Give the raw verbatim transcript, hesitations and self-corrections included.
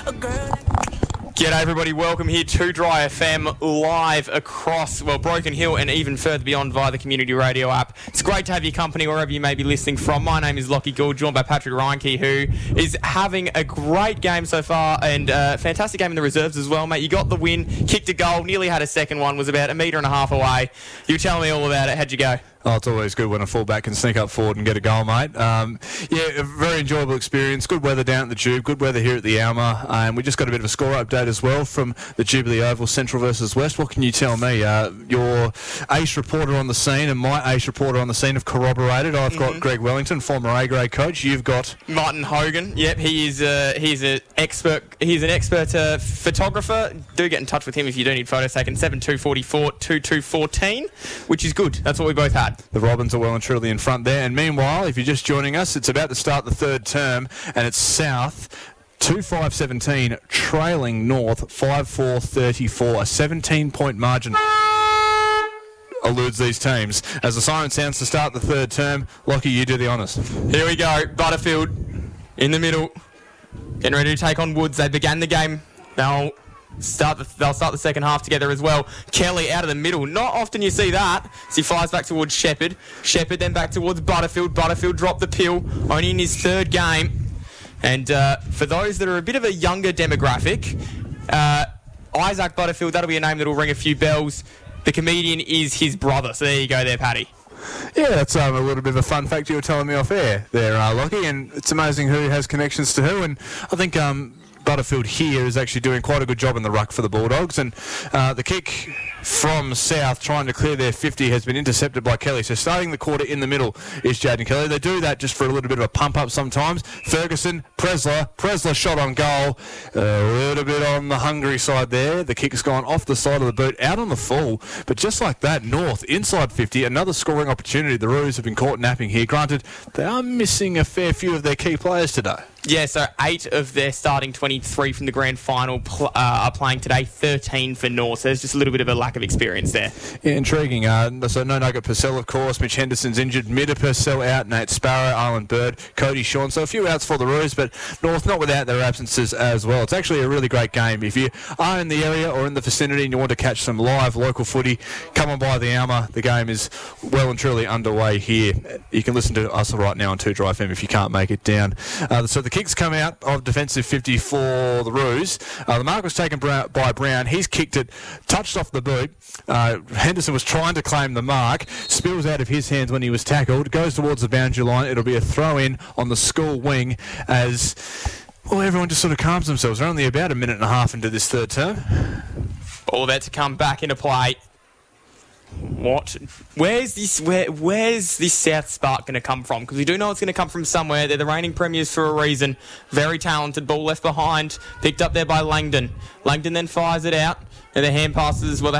G'day everybody, welcome here to Dry F M, live across, well, Broken Hill and even further beyond via the Community Radio app. It's great to have your company wherever you may be listening from. My name is Lockie Gould, joined by Patrick Reinke, who is having a great game so far and a fantastic game in the reserves as well, mate. You got the win, kicked a goal, nearly had a second one, was about a metre and a half away. You were telling me all about it. How'd you go? Oh, it's always good when a fullback can sneak up forward and get a goal, mate. Um, yeah, a very enjoyable experience. Good weather down at the Tube, good weather here at the Alma. And um, we just got a bit of a score update as well from the Jubilee Oval, Central versus West. What can you tell me? Uh, your ace reporter on the scene and my ace reporter on the scene have corroborated. I've mm-hmm. got Greg Wellington, former A-grade coach. You've got Martin Hogan. Yep, he is. Uh, he's an expert. He's an expert uh, photographer. Do get in touch with him if you do need photos taken. seven two four four two two one four, which is good. That's what we both had. The Robins are well and truly in front there. And meanwhile, if you're just joining us, it's about to start the third term, and it's South two five seventeen trailing North five four thirty-four. A seventeen-point margin eludes these teams. As the siren sounds to start the third term, Lockie, you do the honours. Here we go. Butterfield in the middle, getting ready to take on Woods. They began the game. Now Start the, they'll start the second half together as well. Kelly out of the middle. Not often you see that. So he flies back towards Shepherd. Shepherd then back towards Butterfield. Butterfield dropped the pill. Only in his third game. And uh, for those that are a bit of a younger demographic, uh, Isaac Butterfield, that'll be a name that'll ring a few bells. The comedian is his brother. So there you go there, Paddy. Yeah, that's um, a little bit of a fun fact you were telling me off air there, uh, Lockie. And it's amazing who has connections to who. And I think Um, Butterfield here is actually doing quite a good job in the ruck for the Bulldogs, and uh, the kick from South trying to clear their fifty has been intercepted by Kelly. So starting the quarter in the middle is Jaden Kelly. They do that just for a little bit of a pump up sometimes. Ferguson, Presler, Presler shot on goal, a little bit on the hungry side there. The kick has gone off the side of the boot, out on the full, but just like that, North inside fifty, another scoring opportunity. The Roos have been caught napping here. Granted, they are missing a fair few of their key players today. Yeah, so eight of their starting twenty-three from the grand final pl- uh, are playing today, thirteen for North. So there's just a little bit of a lack of experience there. Yeah, intriguing. Uh, so no Nugget Purcell, of course. Mitch Henderson's injured. Midder Purcell out. Nate Sparrow, Arlen Bird, Cody Shawn. So a few outs for the Roos, but North not without their absences as well. It's actually a really great game. If you are in the area or in the vicinity and you want to catch some live local footy, come on by the Alma. The game is well and truly underway here. You can listen to us right now on two Dry F M if you can't make it down. Uh, so the kicks come out of defensive fifty for the Roos. Uh, the mark was taken by Brown. He's kicked it, touched off the boot. Uh, Henderson was trying to claim the mark. Spills out of his hands when he was tackled. Goes towards the boundary line. It'll be a throw-in on the school wing as, well, everyone just sort of calms themselves. They're only about a minute and a half into this third term. All of that to come back into play. What? Where's this? Where? Where's this South spark going to come from? Because we do know it's going to come from somewhere. They're the reigning premiers for a reason. Very talented. Ball left behind. Picked up there by Langdon. Langdon then fires it out. And the hand passes. Well,